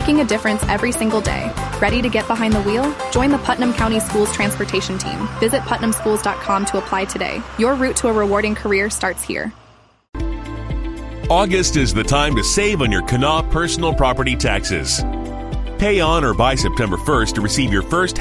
making a difference every single day. Ready to get behind the wheel? Join the Putnam County Schools Transportation Team. Visit putnamschools.com to apply today. Your route to a rewarding career starts here. August is the time to save on your Kanawha personal property taxes. Pay on or by September 1st to receive your first